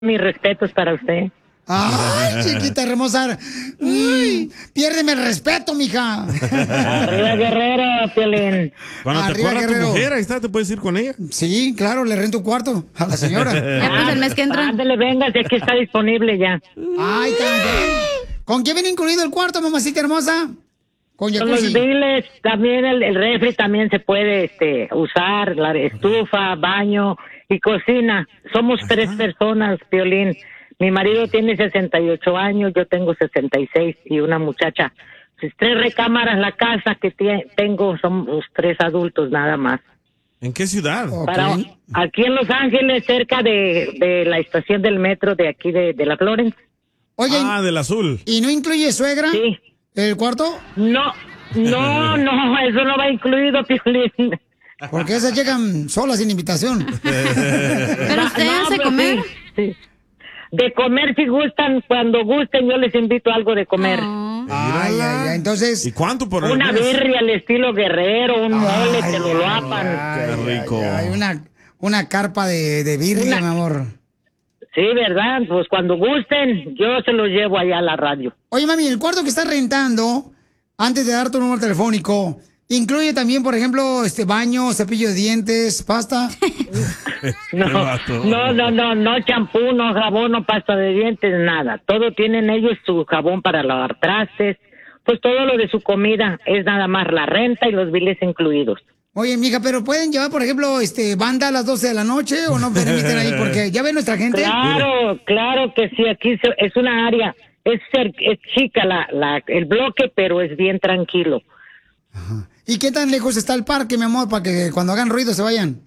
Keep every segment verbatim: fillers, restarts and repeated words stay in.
mis respetos para usted. Ay, chiquita hermosa. Uy, piérdeme el respeto, mija. Arriba, Guerrero, Piolín. Cuando te Arriba, corra tu Guerrero. mujer, ahí está, te puedes ir con ella. Sí, claro, le rento un cuarto a la señora. Ya pues el mes que entra. Ándale, venga, si aquí está disponible ya. Ay, también. ¿Con qué viene incluido el cuarto, mamacita hermosa? Con Con los jacuzzi. biles, también el, el refri también se puede este, usar, la estufa, baño y cocina. Somos tres personas, Piolín. Mi marido tiene sesenta y ocho años, yo tengo sesenta y seis y una muchacha. Pues, tres recámaras, la casa que tie- tengo somos tres adultos nada más. ¿En qué ciudad? Ok. Para, aquí en Los Ángeles, cerca de, de la estación del metro de aquí de, de la Florence. Oye, Ah, del azul. ¿y no incluye suegra? Sí. ¿El cuarto? No, no, no, eso no va incluido, Piolín. Porque esas llegan solas sin invitación. Pero usted No, hace pues, comer. sí, sí. De comer si gustan, cuando gusten yo les invito algo de comer. Oh. Ay, ay, ay. Entonces, ¿Y cuánto por el Una mes? birria al estilo guerrero, un mole, te lo lapan. Qué rico. hay una, una carpa de, de birria, Una- mi amor. Sí, ¿verdad? Pues cuando gusten, yo se los llevo allá a la radio. Oye, mami, el cuarto que estás rentando, antes de dar tu número telefónico, incluye también, por ejemplo, este baño, cepillo de dientes, pasta. No, vato. no, no, no, no champú, no jabón, no pasta de dientes, nada. Todo tienen ellos su jabón para lavar trastes. Pues todo lo de su comida es nada más la renta y los biles incluidos. Oye, mija, pero pueden llevar, por ejemplo, este banda a las doce de la noche o no permiten ahí, porque ya ve nuestra gente. Claro, claro que sí, aquí se- es una área, es, cer- es chica la, la, el bloque, pero es bien tranquilo. ¿Y qué tan lejos está el parque, mi amor, para que cuando hagan ruido se vayan?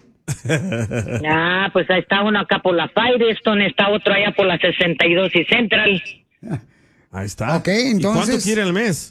Ah, pues ahí está uno acá por la Firestone, está otro allá por la sesenta y dos y Central. Ahí está. Ok, ¿Y entonces- cuánto quiere el mes?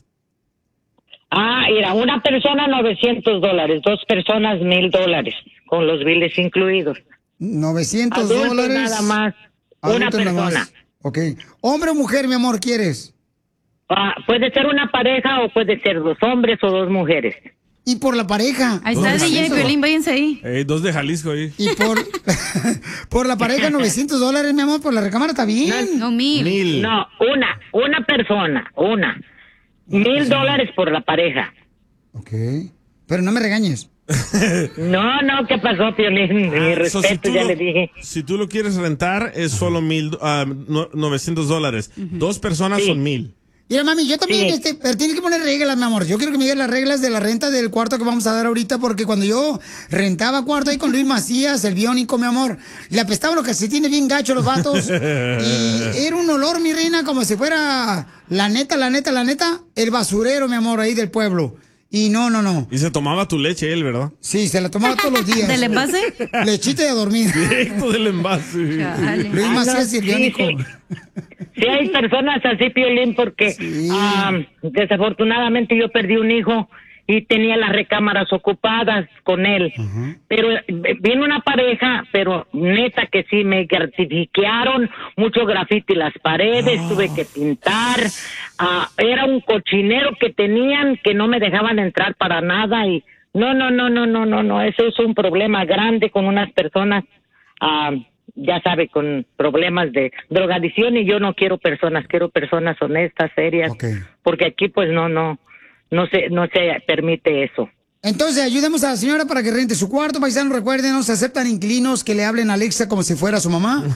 Ah, mira, una persona novecientos dólares, dos personas mil dólares, con los biles incluidos. novecientos Adultos dólares. nada más, una Adultos nada más. persona. Ok. ¿Hombre o mujer, mi amor, quieres? Ah, puede ser una pareja o puede ser dos hombres o dos mujeres. Y por la pareja. Ahí está el ¿Dónde D J está? Piolín, váyanse ahí. Eh, dos de Jalisco ahí. Y por, por la pareja, novecientos dólares, mi amor, por la recámara está bien. No, mil. Mil. No, una, una persona, una. Mil dólares por la pareja. Ok. Pero no me regañes. No, no, ¿qué pasó, Piolín? Mi Ah, so, respeto, ya lo, le dije. si tú lo quieres rentar, es solo mil, ah, no- novecientos dólares. Dos personas Sí. son mil. Mira, mami, yo también, Sí. este, pero tienes que poner reglas, mi amor. Yo quiero que me digas las reglas de la renta del cuarto que vamos a dar ahorita, porque cuando yo rentaba cuarto ahí con Luis Macías, el biónico, mi amor, le apestaban los calcetines bien gacho los vatos. Y era un olor, mi reina, como si fuera la neta, la neta, la neta, el basurero, mi amor, ahí del pueblo. Y no, no, no. Y se tomaba tu leche él, ¿verdad? Sí, se la tomaba todos los días. ¿Del envase? Lechita y a dormir. Directo del envase. Chale. Luis Ah, no, Macías y el sí, biónico. sí. Sí hay personas así, Piolín, porque Sí. ah, desafortunadamente yo perdí un hijo y tenía las recámaras ocupadas con él. Pero eh, vino una pareja, pero neta que sí, me gratificaron mucho grafiti en las paredes, tuve que pintar. Ah, era un cochinero que tenían que no me dejaban entrar para nada y no, no, no, no, no, no, no, eso es un problema grande con unas personas. Ah, ya sabe, con problemas de drogadicción y yo no quiero personas, quiero personas honestas, serias, Ok. porque aquí pues no, no, no se, no se permite eso. Entonces, ayudemos a la señora para que rente su cuarto. Paisanos, recuerden, no se aceptan inquilinos que le hablen a Alexa como si fuera su mamá.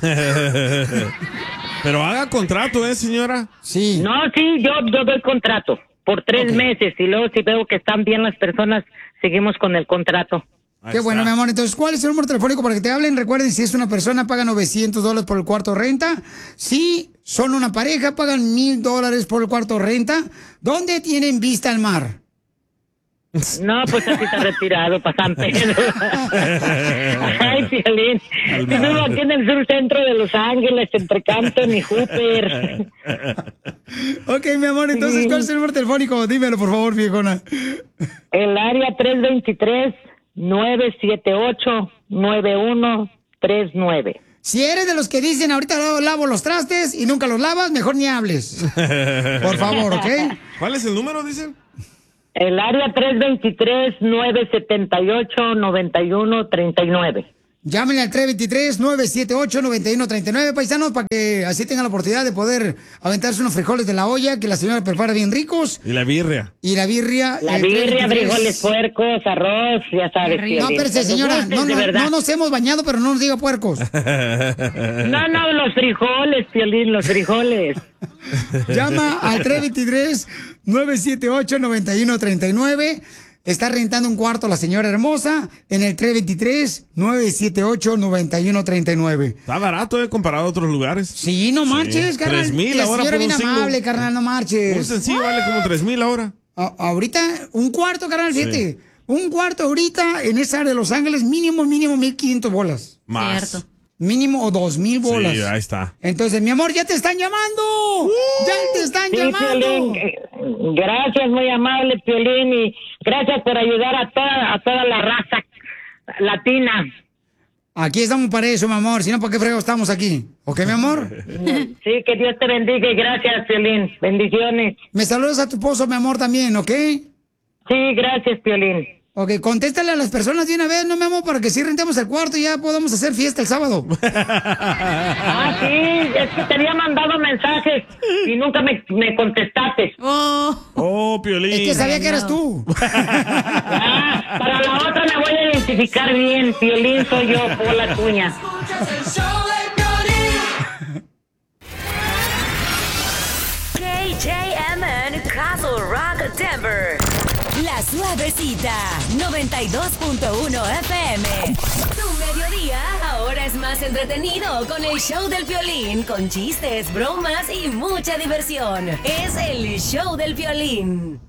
Pero haga contrato, ¿eh, señora? Sí. No, sí, yo, yo doy contrato por tres Ok. meses y luego si veo que están bien las personas, seguimos con el contrato. Ahí Qué bueno, está. mi amor. Entonces, ¿cuál es el número telefónico para que te hablen? Recuerden, si es una persona, paga novecientos dólares por el cuarto renta. Si son una pareja, pagan mil dólares por el cuarto renta. ¿Dónde tienen vista al mar? No, pues así está retirado para San Pedro. Ay, Piolín. Vivo aquí en el sur centro de Los Ángeles, entre Canton y Hooper. Ok, mi amor. Entonces, ¿cuál es el número telefónico? Dímelo, por favor, viejona. El área tres dos tres, nueve siete ocho, nueve uno tres nueve. Si eres de los que dicen, ahorita lavo- lavo los trastes y nunca los lavas, mejor ni hables. Por favor, ¿ok? ¿Cuál es el número, dicen? El área tres dos tres, nueve siete ocho, nueve uno tres nueve. Llámenle al tres dos tres, nueve siete ocho, nueve uno tres nueve, paisanos, para que así tengan la oportunidad de poder aventarse unos frijoles de la olla que la señora prepara bien ricos. Y la birria. Y la birria. La el birria, tres veintitrés. frijoles puercos, arroz, ya sabes. No, Piolín. espérese, señora, Cuando no, gustes, no, de verdad. no nos hemos bañado, pero no nos diga puercos. No, no, los frijoles, Piolín, los frijoles. Llama al tres dos tres, nueve siete ocho, nueve uno tres nueve. Está rentando un cuarto la señora hermosa en el tres dos tres, nueve siete ocho, nueve uno tres nueve. Está barato, eh, comparado a otros lugares. Sí, no marches, Sí. carnal. tres mil La ahora señora por un bien single. amable, carnal, no marches. Un sencillo vale como tres mil ahora. A- ahorita, un cuarto, carnal, fíjate. Un cuarto ahorita en esa área de Los Ángeles, mínimo, mínimo mil quinientas bolas. Más. Cierto. Mínimo o dos mil bolas. Sí, ahí está. Entonces, mi amor, ya te están llamando. Ya te están Sí, llamando. Piolín, eh, gracias, muy amable, Piolín, y gracias por ayudar a toda, a toda la raza latina. Aquí estamos para eso, mi amor. Si no, ¿por qué fregos estamos aquí? ¿Ok, mi amor? Sí, que Dios te bendiga y gracias, Piolín. Bendiciones. Me saludas a tu esposo, mi amor, también, ¿ok? Sí, gracias, Piolín. Ok, contéstale a las personas de una vez, ¿no, mi amor? Para que sí rentemos el cuarto y ya podamos hacer fiesta el sábado. Ah, sí, es que te había mandado mensajes y nunca me, me contestaste. Oh. Oh, Piolín. Es que sabía que eras tú. Ah, para la otra me voy a identificar bien. Piolín soy yo, Pola Cuña. K J M N Castle Rock, Denver. La Suavecita, noventa y dos punto uno F M. Tu mediodía ahora es más entretenido con el show del Piolín, con chistes, bromas y mucha diversión. Es el show del Piolín.